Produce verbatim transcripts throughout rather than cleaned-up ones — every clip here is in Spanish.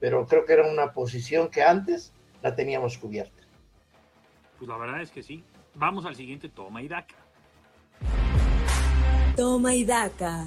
pero creo que era una posición que antes la teníamos cubierta. Pues la verdad es que sí. Vamos al siguiente toma y daca. Toma y daca.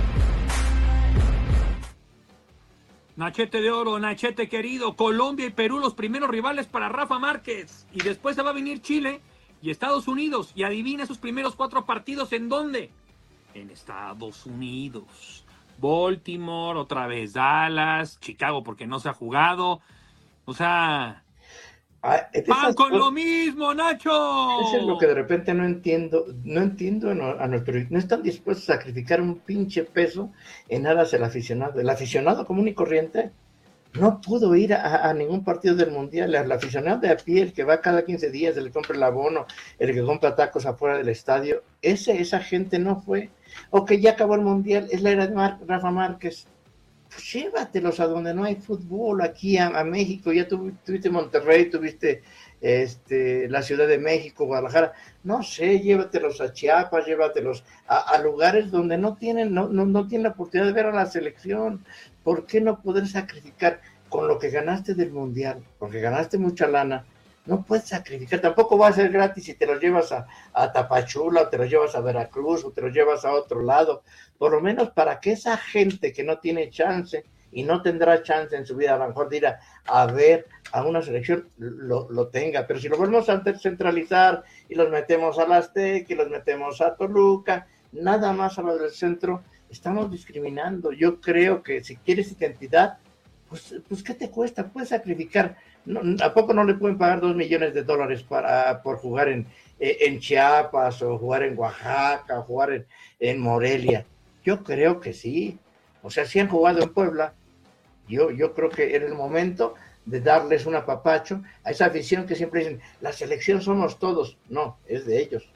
Nachete de oro, Nachete querido, Colombia y Perú los primeros rivales para Rafa Márquez. Y después se va a venir Chile y Estados Unidos. Y adivina esos primeros cuatro partidos, ¿en dónde? En Estados Unidos. Baltimore, otra vez Dallas, Chicago porque no se ha jugado. O sea... Ah, ¡van con cosas, lo mismo, Nacho! Eso es lo que de repente no entiendo. No entiendo a nuestro... No están dispuestos a sacrificar un pinche peso en aras del aficionado. El aficionado común y corriente no pudo ir a, a ningún partido del Mundial. El aficionado de a pie, el que va cada quince días, el que compra el abono, el que compra tacos afuera del estadio, ese, esa gente no fue. O que ya acabó el Mundial, es la era de Mar, Rafa Márquez. Pues llévatelos a donde no hay fútbol, aquí a, a México. Ya tu, tuviste Monterrey, tuviste este, la Ciudad de México, Guadalajara. No sé, llévatelos a Chiapas, llévatelos a, a lugares donde no tienen, no, no, no tienen la oportunidad de ver a la selección. ¿Por qué no poder sacrificar con lo que ganaste del Mundial? Porque ganaste mucha lana. No puedes sacrificar, tampoco va a ser gratis si te los llevas a, a Tapachula, o te los llevas a Veracruz, o te los llevas a otro lado, por lo menos para que esa gente que no tiene chance, y no tendrá chance en su vida, a lo mejor de ir a, a ver a una selección, lo, lo tenga. Pero si lo volvemos a centralizar, y los metemos a la Azteca, y los metemos a Toluca, nada más a lo del centro, estamos discriminando. Yo creo que si quieres identidad, pues, pues ¿qué te cuesta? Puedes sacrificar. No, ¿a poco no le pueden pagar dos millones de dólares para, por jugar en, en Chiapas, o jugar en Oaxaca, o jugar en, en Morelia? Yo creo que sí. O sea, si han jugado en Puebla, yo, yo creo que era el momento de darles un apapacho a esa afición que siempre dicen, la selección somos todos. No, es de ellos.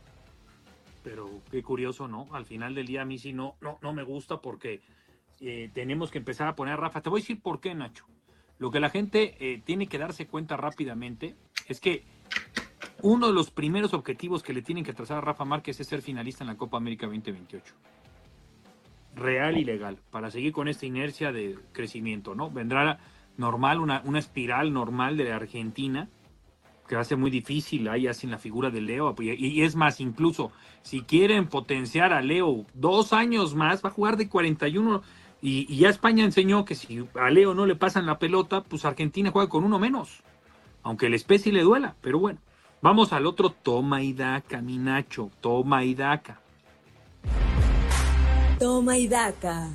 Pero qué curioso, ¿no? Al final del día a mí sí no, no, no me gusta porque eh, tenemos que empezar a poner a Rafa. Te voy a decir por qué, Nacho. Lo que la gente eh, tiene que darse cuenta rápidamente es que uno de los primeros objetivos que le tienen que trazar a Rafa Márquez es ser finalista en la Copa América veinte veintiocho. Real y legal, para seguir con esta inercia de crecimiento, ¿no? Vendrá normal, una, una espiral normal de la Argentina, que hace muy difícil ahí hacen la figura de Leo. Y, y es más, incluso, si quieren potenciar a Leo dos años más, va a jugar de cuarenta y uno... Y, y ya España enseñó que si a Leo no le pasan la pelota, pues Argentina juega con uno menos. Aunque el especie le duela. Pero bueno, vamos al otro toma y daca, mi Nacho. Toma y daca. Toma y daca.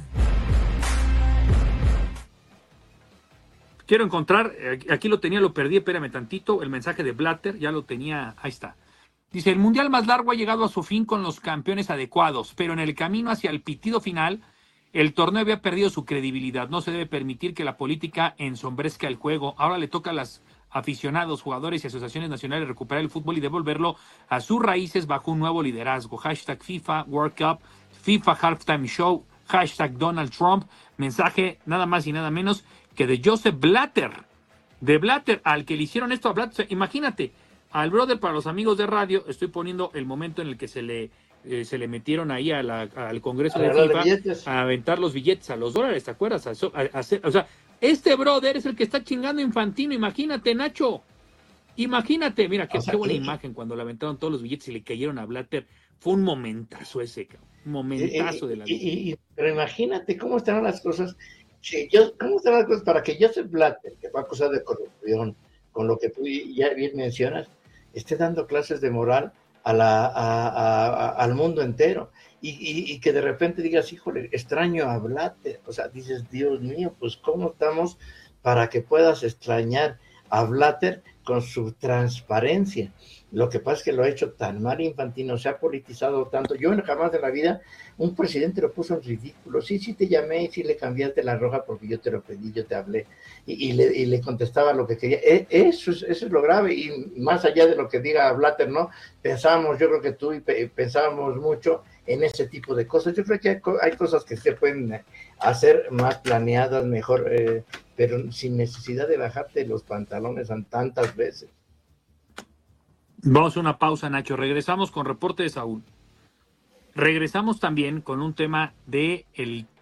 Quiero encontrar, aquí lo tenía, lo perdí, espérame tantito, el mensaje de Blatter, ya lo tenía, ahí está. Dice, el mundial más largo ha llegado a su fin con los campeones adecuados, pero en el camino hacia el pitido final, el torneo había perdido su credibilidad. No se debe permitir que la política ensombrezca el juego. Ahora le toca a los aficionados, jugadores y asociaciones nacionales recuperar el fútbol y devolverlo a sus raíces bajo un nuevo liderazgo. Hashtag FIFA World Cup, FIFA Halftime Show, hashtag Donald Trump. Mensaje nada más y nada menos que de Joseph Blatter. De Blatter, al que le hicieron esto a Blatter. Imagínate, al brother, para los amigos de radio, estoy poniendo el momento en el que se le... Eh, se le metieron ahí a la, al Congreso de FIFA de a aventar los billetes a los dólares, ¿te acuerdas? A, a, a, o sea, este brother es el que está chingando a Infantino, imagínate, Nacho. Imagínate, mira, qué, o sea, qué buena ¿qué? imagen cuando le aventaron todos los billetes y le cayeron a Blatter. Fue un momentazo ese, un momentazo y, de la vida. Y, y, pero imagínate cómo estarán las cosas, que yo, cómo estarán las cosas para que Joseph Blatter, que fue acusado de corrupción, con lo que tú ya bien mencionas, esté dando clases de moral A la, a, a, a, al mundo entero, y, y, y que de repente digas, híjole, extraño a Blatter, o sea, dices, Dios mío, pues cómo estamos para que puedas extrañar a Blatter con su transparencia. Lo que pasa es que lo ha hecho tan mal Infantino, se ha politizado tanto. Yo jamás de la vida un presidente lo puso en ridículo. Sí, sí te llamé, sí le cambiaste la roja porque yo te lo pedí, yo te hablé, y, y, le, y le contestaba lo que quería. Eso es, eso es lo grave, y más allá de lo que diga Blatter, ¿no? Pensábamos, yo creo que tú y pensábamos mucho en ese tipo de cosas. Yo creo que hay, hay cosas que se pueden hacer más planeadas, mejor, eh, pero sin necesidad de bajarte los pantalones tantas veces. Vamos a una pausa, Nacho. Regresamos con reporte de Saúl. Regresamos también con un tema de el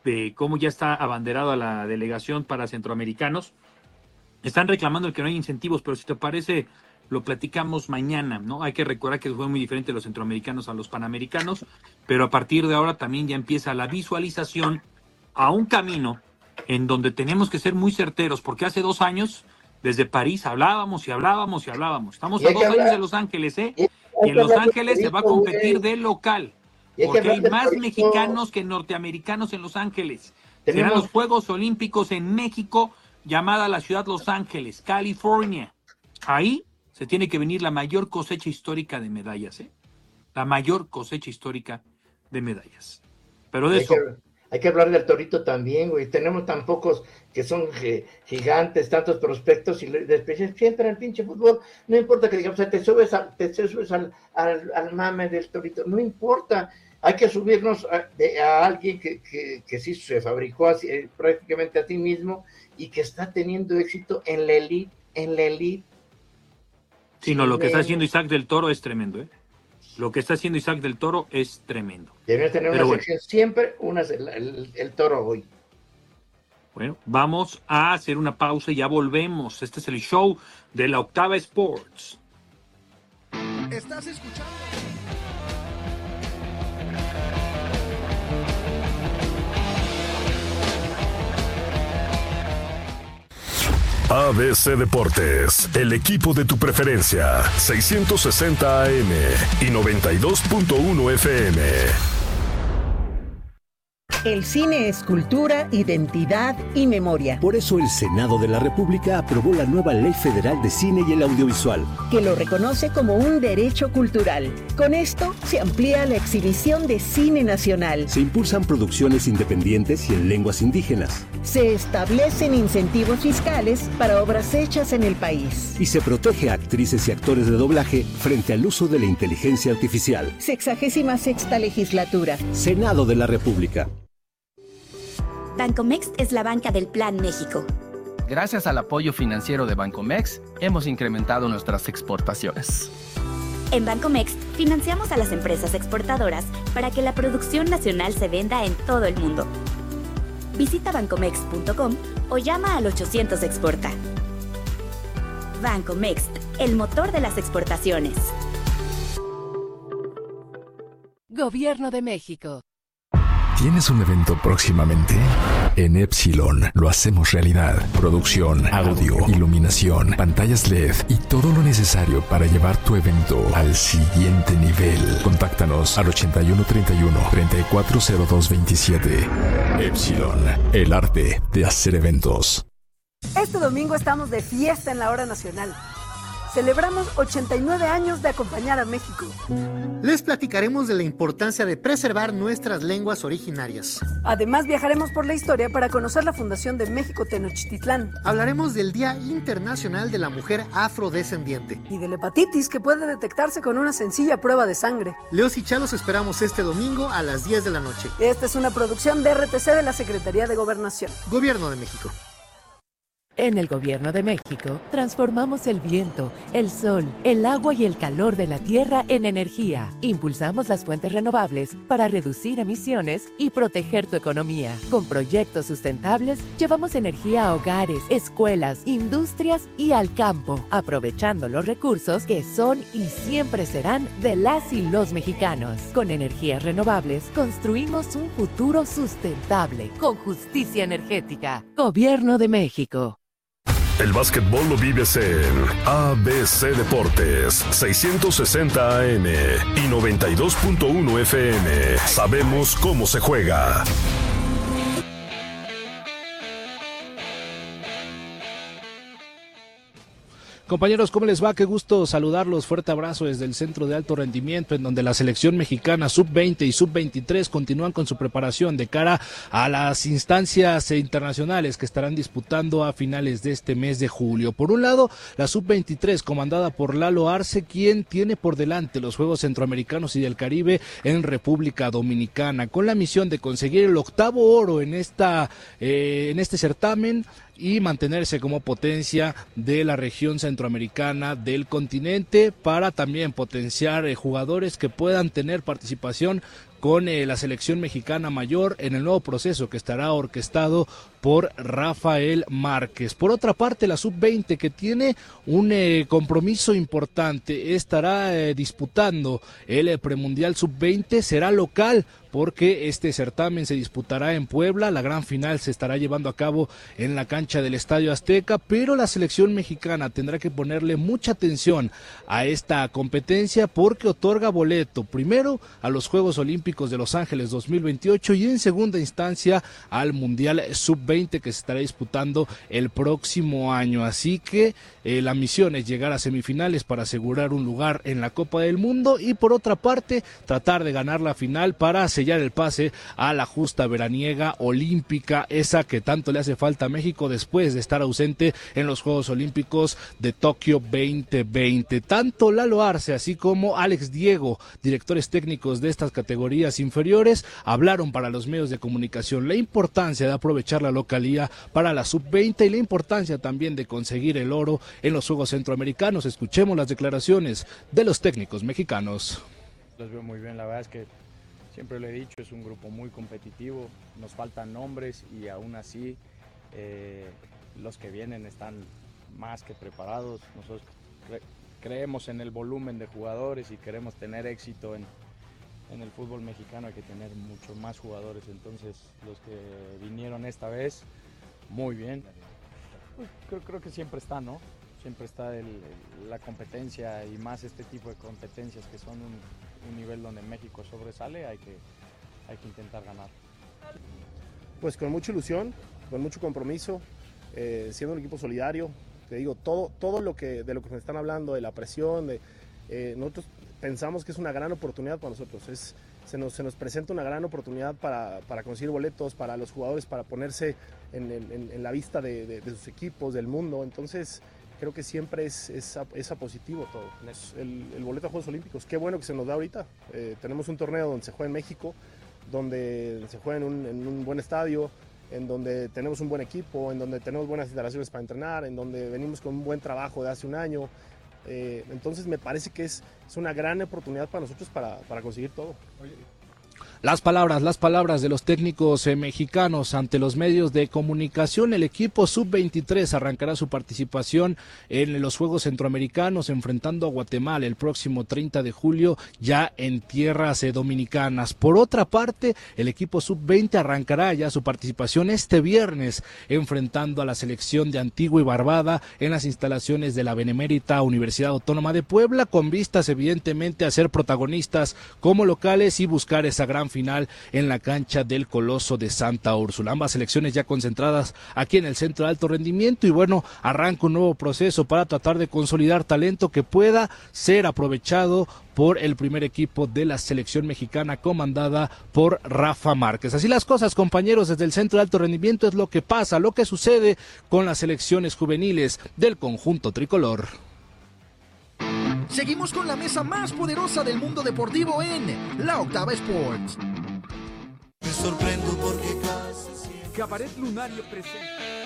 de cómo ya está abanderado a la delegación para centroamericanos. Están reclamando el que no hay incentivos, pero si te parece, lo platicamos mañana, ¿no? Hay que recordar que fue muy diferente los centroamericanos a los panamericanos, pero a partir de ahora también ya empieza la visualización a un camino en donde tenemos que ser muy certeros, porque hace dos años, desde París, hablábamos y hablábamos y hablábamos. Estamos a dos años de Los Ángeles, ¿eh? Y en Los Ángeles se va a competir de local, porque hay más mexicanos que norteamericanos en Los Ángeles. Serán los Juegos Olímpicos en México, llamada la ciudad Los Ángeles, California. Ahí se tiene que venir la mayor cosecha histórica de medallas, ¿eh? La mayor cosecha histórica de medallas. Pero de hay eso... Que, hay que hablar del Torito también, güey. Tenemos tan pocos que son gigantes, tantos prospectos, y después siempre en el pinche fútbol, no importa que digamos, te subes, a, te subes al, al, al mame del Torito, no importa. Hay que subirnos a, de, a alguien que, que, que sí se fabricó así, eh, prácticamente a sí mismo y que está teniendo éxito en la elite, en la elite. Sí, no, lo que está haciendo Isaac del Toro es tremendo, ¿eh? Lo que está haciendo Isaac del Toro es tremendo. Debe tener Pero una bueno. sección siempre, una, el, el, el Toro hoy. Bueno, vamos a hacer una pausa y ya volvemos. Este es el show de la Octava Sports. Estás escuchando. A B C Deportes, el equipo de tu preferencia, seiscientos sesenta A M y noventa y dos punto uno F M. El cine es cultura, identidad y memoria. Por eso el Senado de la República aprobó la nueva Ley Federal de Cine y el Audiovisual, que lo reconoce como un derecho cultural. Con esto se amplía la exhibición de cine nacional. Se impulsan producciones independientes y en lenguas indígenas. Se establecen incentivos fiscales para obras hechas en el país. Y se protege a actrices y actores de doblaje frente al uso de la inteligencia artificial. Sexagésima sexta legislatura. Senado de la República. Bancomext es la banca del Plan México. Gracias al apoyo financiero de Bancomext, hemos incrementado nuestras exportaciones. En Bancomext, financiamos a las empresas exportadoras para que la producción nacional se venda en todo el mundo. Visita bancomext punto com o llama al ochocientos exporta. Bancomext, el motor de las exportaciones. Gobierno de México. ¿Tienes un evento próximamente? En Epsilon lo hacemos realidad. Producción, audio, iluminación, pantallas L E D y todo lo necesario para llevar tu evento al siguiente nivel. Contáctanos al ochenta y uno treinta y uno, treinta y cuatro cero dos veintisiete. Epsilon, el arte de hacer eventos. Este domingo estamos de fiesta en la Hora Nacional. Celebramos ochenta y nueve años de acompañar a México. Les platicaremos de la importancia de preservar nuestras lenguas originarias. Además, viajaremos por la historia para conocer la fundación de México Tenochtitlán. Hablaremos del Día Internacional de la Mujer Afrodescendiente. Y de la hepatitis, que puede detectarse con una sencilla prueba de sangre. Leos y Chalos esperamos este domingo a las diez de la noche. Esta es una producción de R T C de la Secretaría de Gobernación. Gobierno de México. En el Gobierno de México, transformamos el viento, el sol, el agua y el calor de la tierra en energía. Impulsamos las fuentes renovables para reducir emisiones y proteger tu economía. Con proyectos sustentables, llevamos energía a hogares, escuelas, industrias y al campo, aprovechando los recursos que son y siempre serán de las y los mexicanos. Con energías renovables, construimos un futuro sustentable, con justicia energética. Gobierno de México. El básquetbol lo vives en A B C Deportes, seiscientos sesenta A M y noventa y dos punto uno F M. Sabemos cómo se juega. Compañeros, ¿cómo les va? Qué gusto saludarlos. Fuerte abrazo desde el Centro de Alto Rendimiento, en donde la selección mexicana sub veinte y sub veintitrés continúan con su preparación de cara a las instancias internacionales que estarán disputando a finales de este mes de julio. Por un lado, la sub veintitrés, comandada por Lalo Arce, quien tiene por delante los Juegos Centroamericanos y del Caribe en República Dominicana, con la misión de conseguir el octavo oro en esta eh, en este certamen y mantenerse como potencia de la región centroamericana del continente, para también potenciar eh, jugadores que puedan tener participación con eh, la selección mexicana mayor en el nuevo proceso que estará orquestado por Rafael Márquez. Por otra parte, la sub veinte, que tiene un eh, compromiso importante, estará eh, disputando el eh, premundial sub veinte, será local porque este certamen se disputará en Puebla, la gran final se estará llevando a cabo en la cancha del Estadio Azteca, pero la selección mexicana tendrá que ponerle mucha atención a esta competencia porque otorga boleto primero a los Juegos Olímpicos de Los Ángeles dos mil veintiocho y en segunda instancia al Mundial sub veinte que se estará disputando el próximo año, así que eh, la misión es llegar a semifinales para asegurar un lugar en la Copa del Mundo y por otra parte tratar de ganar la final para sellar el pase a la justa veraniega olímpica, esa que tanto le hace falta a México después de estar ausente en los Juegos Olímpicos de Tokio veinte veinte. Tanto Lalo Arce así como Alex Diego, directores técnicos de estas categorías inferiores, hablaron para los medios de comunicación la importancia de aprovechar la localía para la sub veinte y la importancia también de conseguir el oro en los Juegos Centroamericanos. Escuchemos las declaraciones de los técnicos mexicanos. Los veo muy bien, la verdad es que siempre lo he dicho, es un grupo muy competitivo, nos faltan nombres y aún así eh, los que vienen están más que preparados. Nosotros cre creemos en el volumen de jugadores y queremos tener éxito en, en el fútbol mexicano, hay que tener mucho más jugadores, entonces los que vinieron esta vez, muy bien. Pues, creo, creo que siempre está, ¿no? Siempre está el, el, la competencia y más este tipo de competencias que son un, un nivel donde México sobresale, hay que, hay que intentar ganar. Pues con mucha ilusión, con mucho compromiso, eh, siendo un equipo solidario, te digo, todo, todo lo que, de lo que me están hablando, de la presión, de, eh, nosotros pensamos que es una gran oportunidad para nosotros, es, se, nos, se nos presenta una gran oportunidad para, para conseguir boletos, para los jugadores, para ponerse en, en, en la vista de, de, de sus equipos, del mundo, entonces creo que siempre es, es, es a positivo todo. El, el boleto a Juegos Olímpicos, qué bueno que se nos da ahorita. Eh, tenemos un torneo donde se juega en México, donde se juega en un, en un buen estadio, en donde tenemos un buen equipo, en donde tenemos buenas instalaciones para entrenar, en donde venimos con un buen trabajo de hace un año. Eh, entonces me parece que es, es una gran oportunidad para nosotros para, para conseguir todo. Oye. Las palabras, las palabras de los técnicos eh, mexicanos ante los medios de comunicación. El equipo sub veintitrés arrancará su participación en los Juegos Centroamericanos enfrentando a Guatemala el próximo treinta de julio ya en tierras eh, dominicanas. Por otra parte, el equipo sub veinte arrancará ya su participación este viernes enfrentando a la selección de Antigua y Barbuda en las instalaciones de la Benemérita Universidad Autónoma de Puebla, con vistas evidentemente a ser protagonistas como locales y buscar esa gran final en la cancha del Coloso de Santa Úrsula. Ambas selecciones ya concentradas aquí en el Centro de Alto Rendimiento y bueno, arranca un nuevo proceso para tratar de consolidar talento que pueda ser aprovechado por el primer equipo de la selección mexicana comandada por Rafa Márquez. Así las cosas, compañeros, desde el Centro de Alto Rendimiento es lo que pasa, lo que sucede con las selecciones juveniles del conjunto tricolor. Seguimos con la mesa más poderosa del mundo deportivo en La Octava Sports. Me sorprendo porque casi siempre... Cabaret Lunario presenta...